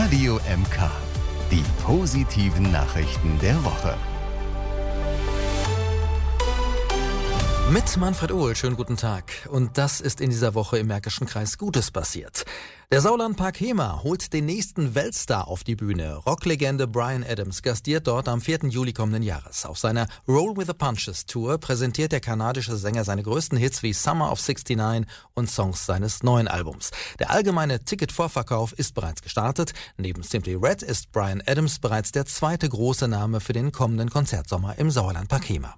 Radio MK. Die positiven Nachrichten der Woche. Mit Manfred Ohl, schönen guten Tag. Und das ist in dieser Woche im Märkischen Kreis Gutes passiert. Der Sauerlandpark Hemer holt den nächsten Weltstar auf die Bühne. Rocklegende Bryan Adams gastiert dort am 4. Juli kommenden Jahres. Auf seiner Roll with the Punches Tour präsentiert der kanadische Sänger seine größten Hits wie Summer of '69 und Songs seines neuen Albums. Der allgemeine Ticketvorverkauf ist bereits gestartet. Neben Simply Red ist Bryan Adams bereits der zweite große Name für den kommenden Konzertsommer im Sauerlandpark Hemer.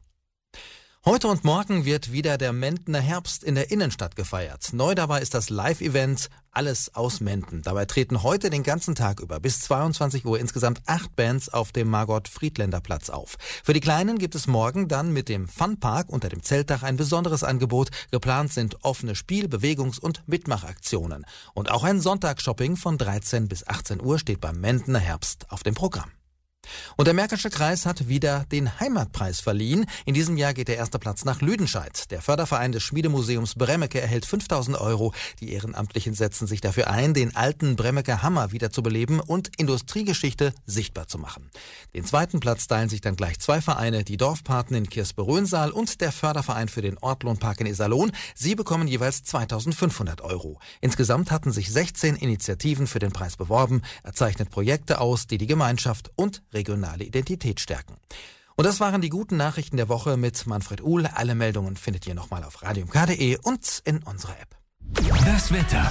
Heute und morgen wird wieder der Mendener Herbst in der Innenstadt gefeiert. Neu dabei ist das Live-Event Alles aus Menden. Dabei treten heute den ganzen Tag über bis 22 Uhr insgesamt 8 Bands auf dem Margot-Friedländer-Platz auf. Für die Kleinen gibt es morgen dann mit dem Funpark unter dem Zeltdach ein besonderes Angebot. Geplant sind offene Spiel-, Bewegungs- und Mitmachaktionen. Und auch ein Sonntagsshopping von 13 bis 18 Uhr steht beim Mendener Herbst auf dem Programm. Und der Märkische Kreis hat wieder den Heimatpreis verliehen. In diesem Jahr geht der erste Platz nach Lüdenscheid. Der Förderverein des Schmiedemuseums Bremmeke erhält 5.000 €. Die Ehrenamtlichen setzen sich dafür ein, den alten Bremmeker Hammer wieder zu beleben und Industriegeschichte sichtbar zu machen. Den zweiten Platz teilen sich dann gleich 2 Vereine, die Dorfpaten in Kirsberöhnsaal und der Förderverein für den Ortlohnpark in Iserlohn. Sie bekommen jeweils 2.500 €. Insgesamt hatten sich 16 Initiativen für den Preis beworben. Er zeichnet Projekte aus, die die Gemeinschaft und regionale Identität stärken. Und das waren die guten Nachrichten der Woche mit Manfred Ohl. Alle Meldungen findet ihr nochmal auf radiomk.de und in unserer App. Das Wetter.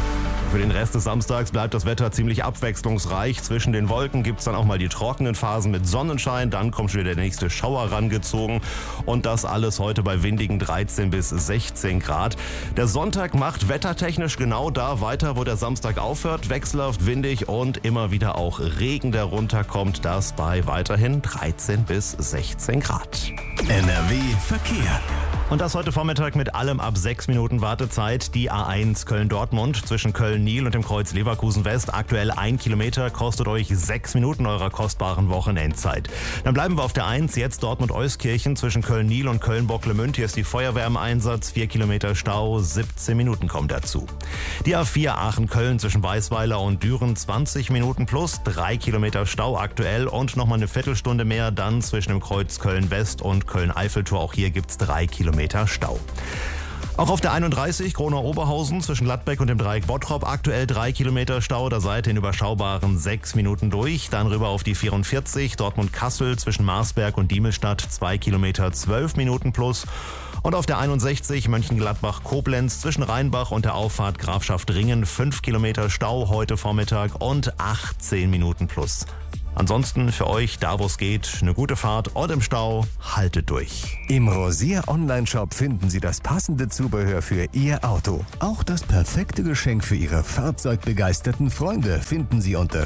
Für den Rest des Samstags bleibt das Wetter ziemlich abwechslungsreich. Zwischen den Wolken gibt es dann auch mal die trockenen Phasen mit Sonnenschein. Dann kommt schon wieder der nächste Schauer rangezogen. Und das alles heute bei windigen 13 bis 16 Grad. Der Sonntag macht wettertechnisch genau da weiter, wo der Samstag aufhört. Wechselhaft windig und immer wieder auch Regen, der runterkommt. Das bei weiterhin 13 bis 16 Grad. NRW Verkehr. Und das heute Vormittag mit allem ab 6 Minuten Wartezeit. Die A1 Köln-Dortmund zwischen Köln-Niel und dem Kreuz Leverkusen-West. Aktuell 1 Kilometer, kostet euch 6 Minuten eurer kostbaren Wochenendzeit. Dann bleiben wir auf der 1, jetzt Dortmund-Euskirchen zwischen Köln-Niel und Köln-Bocklemünd. Hier ist die Feuerwehr im Einsatz, 4 Kilometer Stau, 17 Minuten kommen dazu. Die A4 Aachen-Köln zwischen Weißweiler und Düren, 20 Minuten plus, 3 Kilometer Stau aktuell und nochmal eine Viertelstunde mehr dann zwischen dem Kreuz Köln-West und Köln-Eiffeltor. Auch hier gibt's 3 Kilometer Stau. Auch auf der 31 Kronau-Oberhausen zwischen Gladbeck und dem Dreieck Bottrop aktuell 3 Kilometer Stau, da seid ihr in überschaubaren 6 Minuten durch. Dann rüber auf die 44 Dortmund-Kassel zwischen Marsberg und Diemelstadt 2 Kilometer 12 Minuten plus. Und auf der 61 Mönchengladbach-Koblenz zwischen Rheinbach und der Auffahrt Grafschaft Ringen 5 Kilometer Stau heute Vormittag und 18 Minuten plus. Ansonsten für euch, da wo es geht, eine gute Fahrt und im Stau, haltet durch. Im Rosier Online-Shop finden Sie das passende Zubehör für Ihr Auto. Auch das perfekte Geschenk für Ihre fahrzeugbegeisterten Freunde finden Sie unter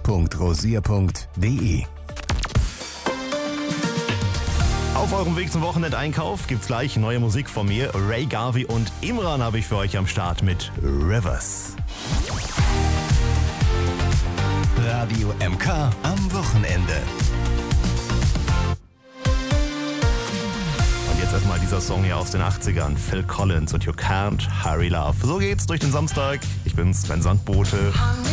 shop.rosier.de. Auf eurem Weg zum Wochenendeinkauf gibt's gleich neue Musik von mir. Ray Garvey und Imran habe ich für euch am Start mit Rivers. Radio MK am Wochenende. Und jetzt erstmal dieser Song hier aus den 80ern. Phil Collins und You Can't Hurry Love. So geht's durch den Samstag. Ich bin's, Sven Sandbote.